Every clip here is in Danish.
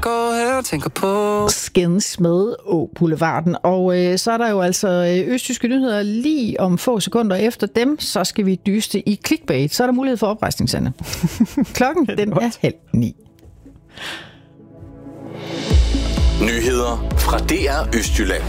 går her og tænker på skændes med Boulevarden. Og så er der jo altså østtyske nyheder lige om få sekunder efter dem, så skal vi dyste i clickbait. Så er der mulighed for oprejsning, Sanne. Klokken, den er 8:30. Nyheder fra DR Østjylland.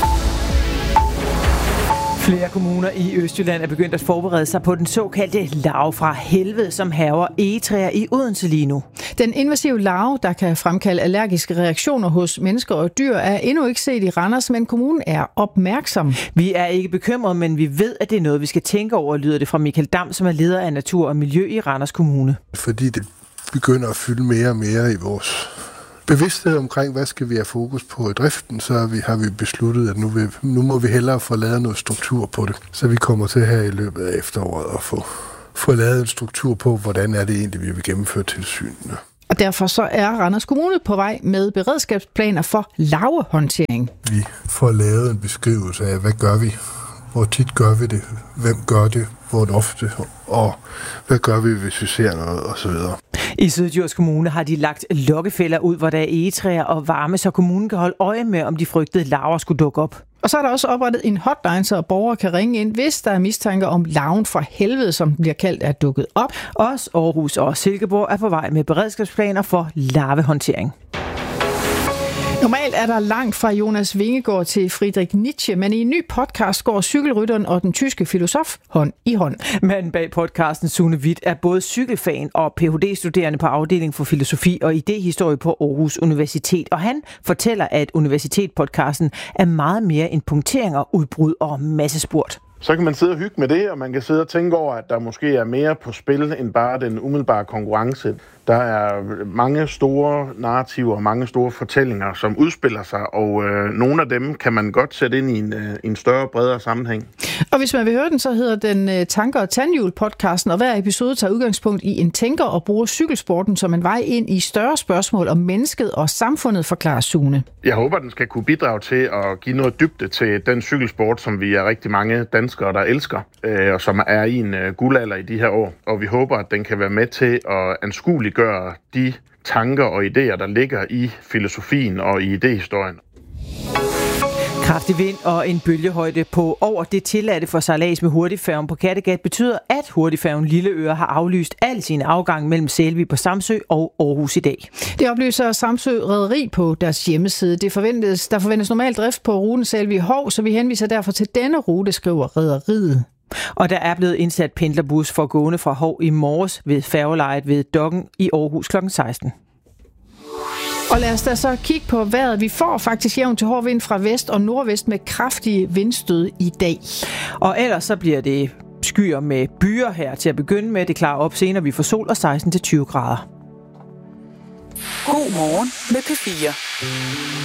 Flere kommuner i Østjylland er begyndt at forberede sig på den såkaldte larve fra helvede, som hærger egetræer i Odense lige nu. Den invasive larve, der kan fremkalde allergiske reaktioner hos mennesker og dyr, er endnu ikke set i Randers, men kommunen er opmærksom. Vi er ikke bekymrede, men vi ved, at det er noget, vi skal tænke over, lyder det fra Michael Dam, som er leder af Natur og Miljø i Randers Kommune. Fordi det begynder at fylde mere og mere i vores bevidsthed omkring, hvad skal vi have fokus på i driften, så har vi besluttet, at nu må vi hellere få lavet noget struktur på det. Så vi kommer til her i løbet af efteråret at få lavet en struktur på, hvordan er det egentlig, vi vil gennemføre tilsynene. Og derfor så er Randers Kommune på vej med beredskabsplaner for larvehåndtering. Vi får lavet en beskrivelse af, hvad gør vi? Hvor tit gør vi det? Hvem gør det? Hvor ofte? Og hvad gør vi, hvis vi ser noget? Og så videre. I Syddjurs Kommune har de lagt lokkefælder ud, hvor der er egetræer og varme, så kommunen kan holde øje med, om de frygtede larver skulle dukke op. Og så er der også oprettet en hotline, så borgere kan ringe ind, hvis der er mistanke om larven fra helvede, som bliver kaldt, er dukket op. Også Aarhus og Silkeborg er på vej med beredskabsplaner for larvehåndtering. Normalt er der langt fra Jonas Vingegaard til Friedrich Nietzsche, men i en ny podcast går cykelrytteren og den tyske filosof hånd i hånd. Manden bag podcasten, Sune Witt, er både cykelfan og Ph.D.-studerende på afdeling for filosofi og idehistorie på Aarhus Universitet. Og han fortæller, at Universitet-podcasten er meget mere end punkteringer, udbrud og massespurt. Så kan man sidde og hygge med det, og man kan sidde og tænke over, at der måske er mere på spil end bare den umiddelbare konkurrence. Der er mange store narrativer og mange store fortællinger, som udspiller sig, og nogle af dem kan man godt sætte ind i en større, bredere sammenhæng. Og hvis man vil høre den, så hedder den Tanker og Tandhjul-podcasten, og hver episode tager udgangspunkt i en tænker og bruger cykelsporten som en vej ind i større spørgsmål om mennesket og samfundet, forklarer Sune. Jeg håber, den skal kunne bidrage til at give noget dybde til den cykelsport, som vi er rigtig mange danskere, der elsker, og som er i en guldalder i de her år. Og vi håber, at den kan være med til at anskueliggøre de tanker og idéer, der ligger i filosofien og i idehistorien. Kraftig vind og en bølgehøjde på over det tilladte for sejlads med hurtigfærgen på Kattegat betyder, at hurtigfærgen Lilleøre har aflyst al sin afgang mellem Sælvig på Samsø og Aarhus i dag. Det oplyser Samsø Rederi på deres hjemmeside. Der forventes normalt drift på ruten Sælvig-Hov, så vi henviser derfor til denne rute, skriver rederiet. Og der er blevet indsat pendlerbus for gående fra Hov i morges ved færgelejet ved Dokken i Aarhus kl. 16. Og lad os da så kigge på vejret. Vi får faktisk jævn til hård vind fra vest og nordvest med kraftige vindstød i dag. Og ellers så bliver det skyer med byer her til at begynde med. Det klarer op senere. Vi får sol og 16-20 grader. God morgen med P4.